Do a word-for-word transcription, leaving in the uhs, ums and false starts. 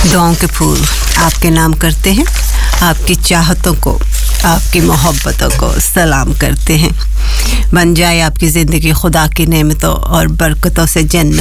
दुआओं के फूल आपके नाम करते हैं, आपकी चाहतों को, आपकी मोहब्बतों को सलाम करते हैं। बन जाए आपकी ज़िंदगी खुदा की नेमतों और बरकतों से जन्नत।